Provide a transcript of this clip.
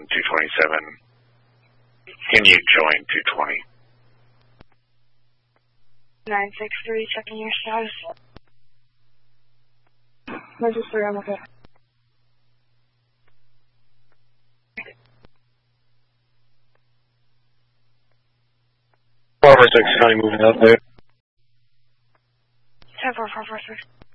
227. Can you join 220? 963, checking your status. 963, I'm okay. Four 6 County moving out there. 10-4, 446.